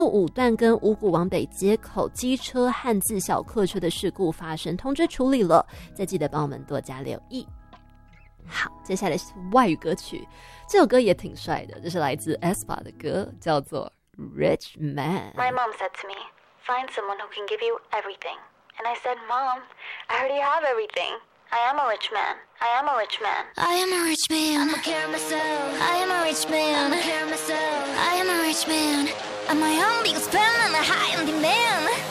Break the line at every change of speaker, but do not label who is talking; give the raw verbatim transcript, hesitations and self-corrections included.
五段跟五股往北街口机车和自小客车的事故发生，通知处理了，再记得帮我们多加留意。好，接下来是外语歌曲，这首歌也挺帅的，这是来自 aespa 的歌，叫做 Rich Man。
My mom said to me, find someone who can give you everything. And I said, Mom, I already have everything. I am a rich man. I am a rich man.
I am a rich man. I'ma care myself. I am a rich man. I'ma care myself. I am a rich man. I'm my own biggest fan and a high on demand.